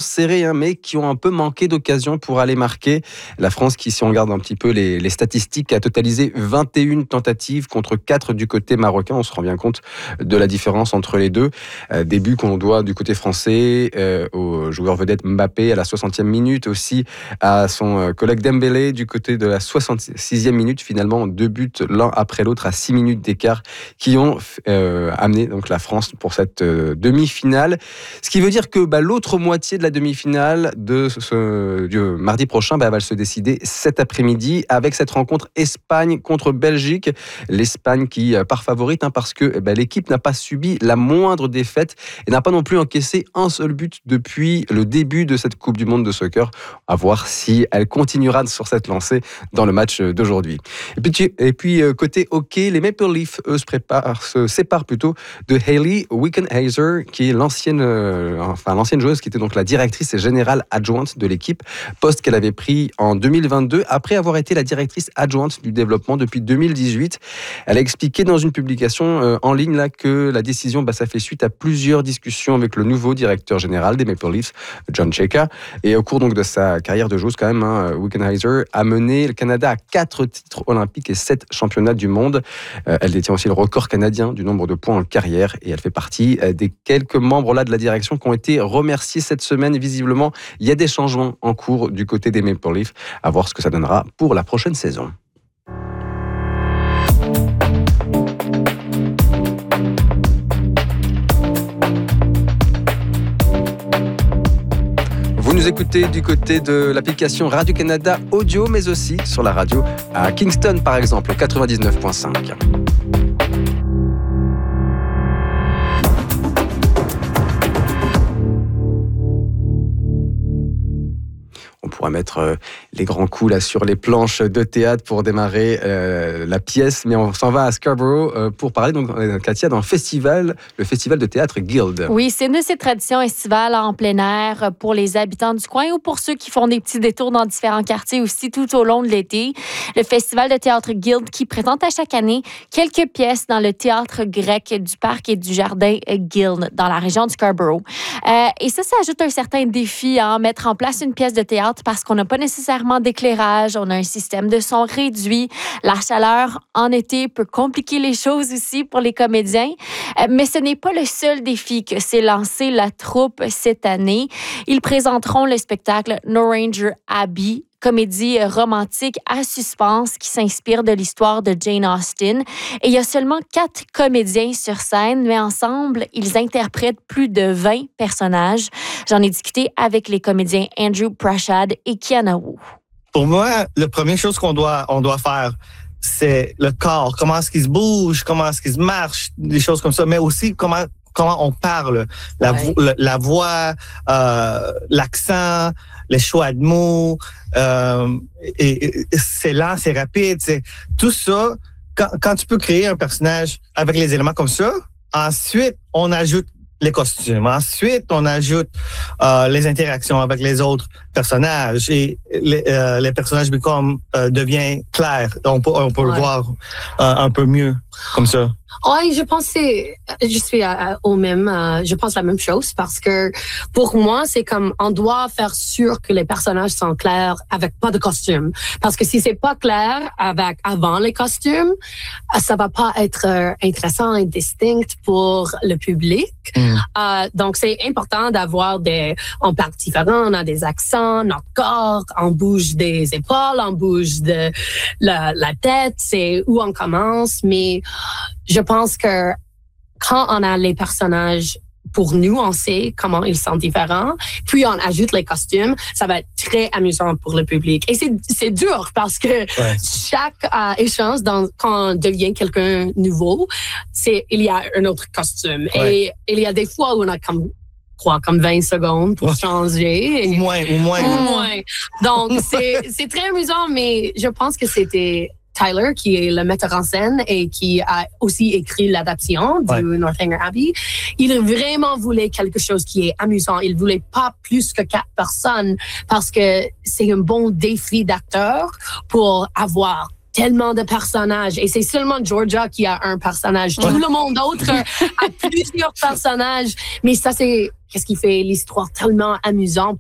serré, mais qui ont un peu manqué d'occasion pour aller marquer. La France qui, si on regarde un petit peu les statistiques, a totalisé 21 tentatives contre 4 du côté marocain. On se rend bien compte de la différence entre les deux. Des buts qu'on doit du côté français au joueur vedette Mbappé à la 60e minute, aussi à son collègue Dembélé du côté de la 66e minute. Finalement, 2 buts l'un après l'autre à 6 minutes d'écart qui ont amené donc la France pour cette demi-finale. Ce qui veut dire que l'autre moitié de la demi-finale du mardi prochain va se décider cet après-midi avec cette rencontre Espagne contre Belgique. L'Espagne qui part favorite parce que l'équipe n'a pas subi la moindre défaite et n'a pas non plus encaissé un seul but depuis le début de cette Coupe du Monde de soccer. À voir si elle continuera sur cette lancée dans le match d'aujourd'hui. Et puis côté hockey, les Maple Leafs, eux, se séparent plutôt de Hayley Wickenheiser, qui est l'ancienne joueuse qui était donc la directrice générale adjointe de l'équipe, poste qu'elle avait pris en 2022 après avoir été la directrice adjointe du développement depuis 2018. Elle a expliqué dans une publication en ligne que la décision, ça fait suite à plusieurs discussions avec le nouveau directeur général des Maple Leafs, John Chayka. Et au cours donc de sa carrière de joueuse, quand même, Wickenheiser a mené le Canada à 4 titres olympiques et 7 championnats du monde. Elle détient aussi le record canadien du nombre de points en carrière et elle fait partie des quelques membres de la direction qui ont été remerciés cette semaine. Visiblement, il y a des changements en cours du côté des Maple Leafs. À voir ce que ça donnera pour la prochaine saison. Vous nous écoutez du côté de l'application Radio-Canada Audio, mais aussi sur la radio à Kingston, par exemple, 99.5. On pourra mettre les grands coups sur les planches de théâtre pour démarrer la pièce, mais on s'en va à Scarborough pour parler, donc, Katia, le festival de théâtre Guild. Oui, c'est une de ces traditions estivales en plein air pour les habitants du coin ou pour ceux qui font des petits détours dans différents quartiers aussi tout au long de l'été. Le festival de théâtre Guild qui présente à chaque année quelques pièces dans le théâtre grec du parc et du jardin Guild dans la région de Scarborough. Et ça ajoute un certain défi à mettre en place une pièce de théâtre parce qu'on n'a pas nécessairement d'éclairage, on a un système de son réduit. La chaleur en été peut compliquer les choses aussi pour les comédiens. Mais ce n'est pas le seul défi que s'est lancé la troupe cette année. Ils présenteront le spectacle No Ranger Abbey, comédie romantique à suspense qui s'inspire de l'histoire de Jane Austen. Et il y a seulement 4 comédiens sur scène, mais ensemble, ils interprètent plus de 20 personnages. J'en ai discuté avec les comédiens Andrew Prashad et Kiana Wu. Pour moi, la première chose qu'on doit faire, c'est le corps. Comment est-ce qu'il se bouge, comment est-ce qu'il se marche, des choses comme ça, mais aussi comment on parle, la voix, l'accent, les choix de mots, et c'est lent, c'est rapide, c'est tout ça. Quand tu peux créer un personnage avec les éléments comme ça, ensuite on ajoute les costumes, ensuite on ajoute les interactions avec les autres personnages et les personnages devient clair. On peut le voir un peu mieux comme ça. Oui, je pense je pense la même chose parce que pour moi, c'est comme on doit faire sûr que les personnages sont clairs avec pas de costume. Parce que si c'est pas clair avant les costumes, ça va pas être intéressant et distinct pour le public. Donc, c'est important d'avoir on parle différent, on a des accents, notre corps, on bouge des épaules, on bouge de la tête, c'est où on commence, mais je pense que quand on a les personnages, pour nous, on sait comment ils sont différents. Puis on ajoute les costumes, ça va être très amusant pour le public. Et c'est dur parce que chaque échange, quand on devient quelqu'un nouveau, il y a un autre costume. Ouais. Et il y a des fois où on a comme 20 secondes pour changer. Ou moins. Donc, c'est très amusant, mais je pense que c'était Tyler, qui est le metteur en scène et qui a aussi écrit l'adaptation du Northanger Abbey. Il vraiment voulait quelque chose qui est amusant. Il voulait pas plus que 4 personnes parce que c'est un bon défi d'acteur pour avoir tellement de personnages. Et c'est seulement Georgia qui a un personnage. Tout le monde d'autre a plusieurs personnages. Mais ça, c'est qu'est-ce qui fait l'histoire tellement amusante.